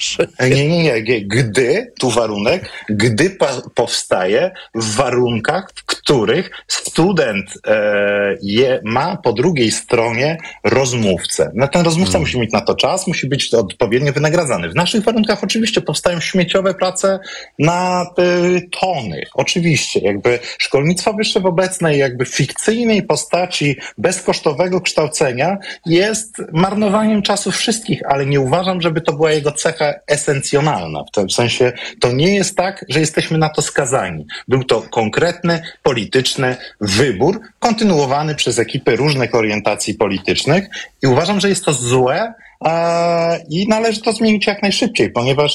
proszę. Nie. Gdy, tu warunek, gdy powstaje w warunkach, w których student ma po drugiej stronie rozmówcę. No, ten rozmówca musi mieć na to czas, musi być odpowiednio wynagradzany. W naszych warunkach oczywiście powstają śmieciowe prace na tony. Oczywiście, jakby szkolnictwo wyższe w obecnej jakby fikcyjnej postaci bezkosztowego kształcenia jest marnowaniem czasu wszystkich, ale nie uważam, żeby to była jego cecha esencjonalna. W tym sensie to nie jest tak, że jesteśmy na to skazani. Był to konkretny, polityczny wybór, kontynuowany przez ekipy różnych orientacji politycznych i uważam, że jest to złe i należy to zmienić jak najszybciej,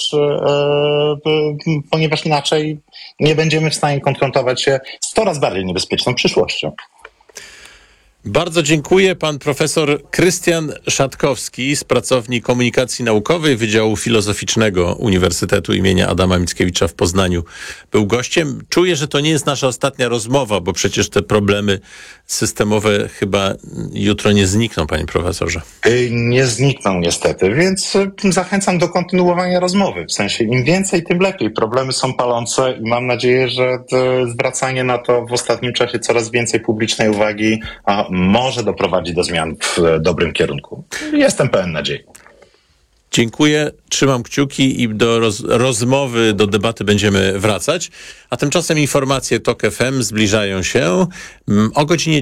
ponieważ inaczej nie będziemy w stanie konfrontować się z coraz bardziej niebezpieczną przyszłością. Bardzo dziękuję. Pan profesor Krystian Szatkowski z Pracowni Komunikacji Naukowej Wydziału Filozoficznego Uniwersytetu imienia Adama Mickiewicza w Poznaniu był gościem. Czuję, że to nie jest nasza ostatnia rozmowa, bo przecież te problemy systemowe chyba jutro nie znikną, panie profesorze. Nie znikną niestety, więc zachęcam do kontynuowania rozmowy. W sensie im więcej, tym lepiej. Problemy są palące i mam nadzieję, że zwracanie na to w ostatnim czasie coraz więcej publicznej uwagi może doprowadzić do zmian w dobrym kierunku. Jestem pełen nadziei. Dziękuję, trzymam kciuki i do rozmowy, do debaty będziemy wracać. A tymczasem informacje TOK FM zbliżają się o godzinie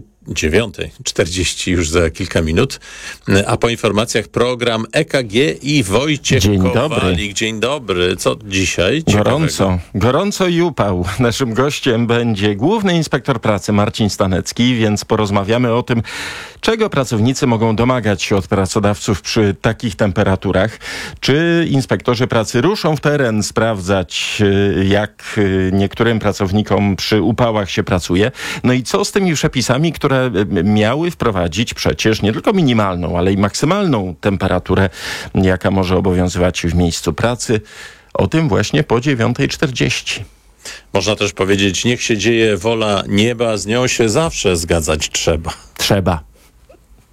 9:40 już za kilka minut. A po informacjach program EKG i Wojciech Kowalik. Dzień dobry. Co dzisiaj ciekawego? Gorąco i upał. Naszym gościem będzie główny inspektor pracy Marcin Stanecki, więc porozmawiamy o tym, czego pracownicy mogą domagać się od pracodawców przy takich temperaturach. Czy inspektorzy pracy ruszą w teren sprawdzać, jak niektórym pracownikom przy upałach się pracuje? No i co z tymi przepisami, które miały wprowadzić przecież nie tylko minimalną, ale i maksymalną temperaturę, jaka może obowiązywać w miejscu pracy? O tym właśnie po 9:40. Można też powiedzieć, niech się dzieje wola nieba, z nią się zawsze zgadzać trzeba. Trzeba.